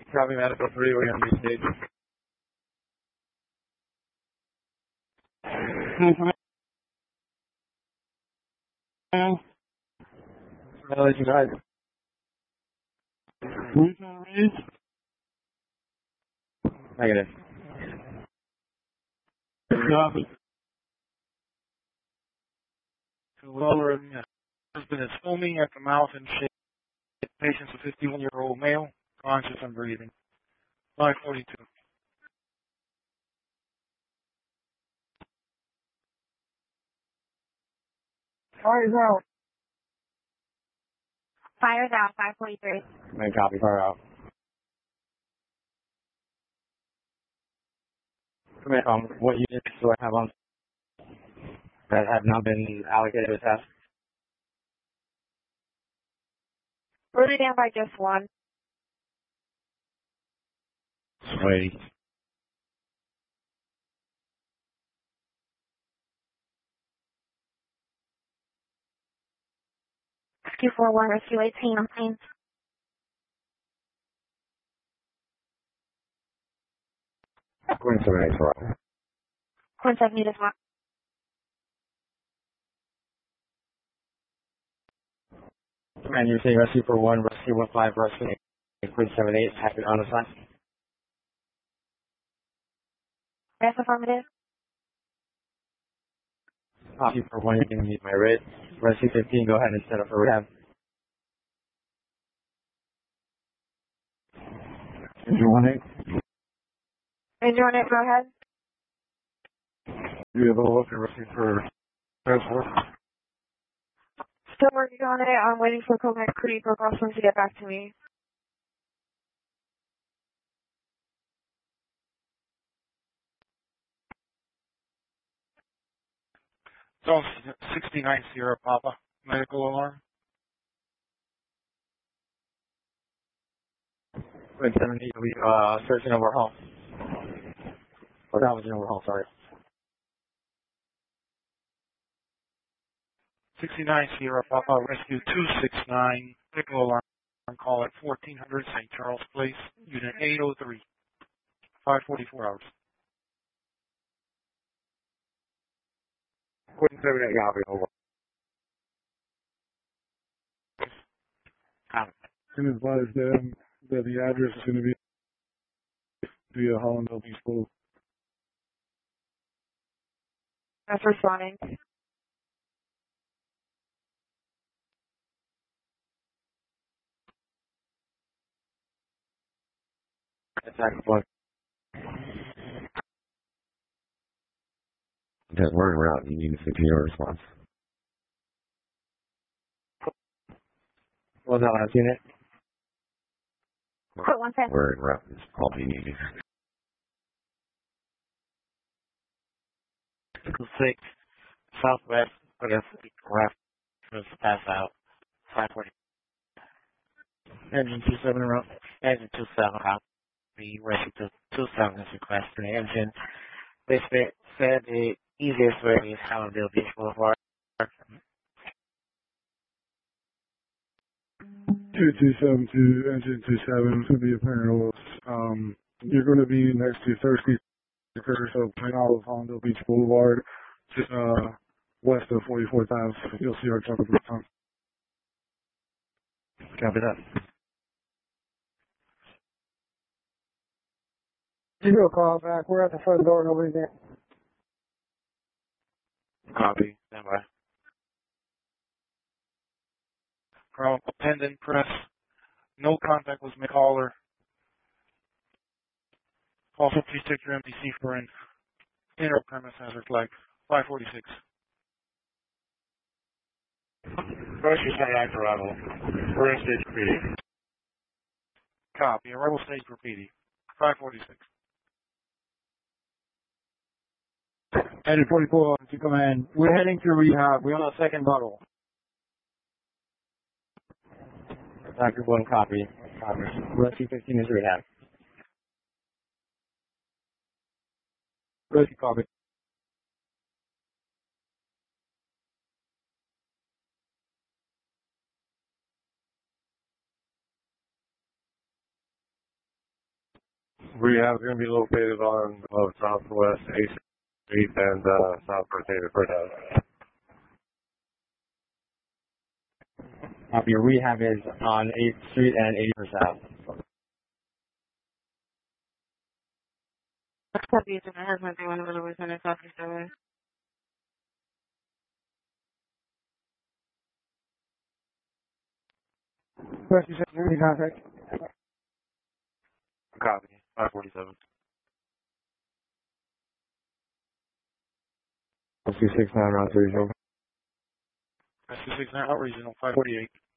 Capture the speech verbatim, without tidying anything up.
Copy medical three, we're going to be staged. Well, you guys. Negative. Copy. To lower, uh, husband is foaming at the mouth and shaking. Patient's a fifty-one-year-old male, conscious and breathing. five forty-two. Fire's out. Fire's out, five forty-three. Main copy, fire out. Come in, um, what units do I have on that have not been allocated to the test? Wrote it down by just one. Sweet. Rescue four one, Rescue eighteen on planes. Going seven eight four. Quinn seven eight as well. And you're saying rescue for one, rescue one five, rescue eight, Queen seven eight, happy on the side? That's affirmative. Copy for one, you can meet my rate. Rescue fifteen, go ahead and set up for rehab. Engine one eight. Engine one eight, go ahead. Do you have a look at rescue for transport? Still working on it. I'm waiting for Comac Creek or Crosslands to get back to me. Zone sixty-nine Sierra Papa, medical alarm. Queen seven eight, we, uh, searching over home. Or salvaging over home, sorry. sixty-nine Sierra Papa, rescue two six nine, medical alarm, call at fourteen hundred Saint Charles Place, unit eight oh three, five forty-four hours. Queen seven eight, copy, over. Copy. Can advise them that the address is going to be via Hollandale Beach Boulevard. That's responding. Attack one. That word route, you need a C P O response. What was that last unit? Quit one second. Word route is all you need. six, southwest, Pacific left, pass out, five forty. Engine two seven around. Engine two seven out. The rescue to two seven is requesting the engine. They said, said the easiest way is Hallandale Beach Boulevard. two two seven two, engine two seven, to be apparent loss. Um, you're going to be next to Thirsty Sticker, so coming out of Hollandale Beach Boulevard, just uh, west of forty-four thousand. You'll see our truck at the time. Copy that. Zero call back. We're at the front door. Nobody's there. Copy, stand by. From attendant press, no contact was made. Caller. Also, please check your M D C for an inner premise hazard flag. five forty-six. First respond to arrival. First stage for P D. Copy, arrival stage for P D. five forty-six. Engine forty-four to command. We're heading to rehab. We're on a second bottle. Doctor one, copy. Copy. Rescue fifteen is rehab. Rescue copy. Rehab is going to be located on uh, Southwest eighth Street and uh, South Rotator Courthouse. Uh, your rehab is on eighth Street and eighty-first Ave. Copy is in my husband. They want to go to South East Highway. Rescue six nine, contact. Copy. five forty-seven. Rescue six nine, route three, Rescue six nine, out regional five forty-eight.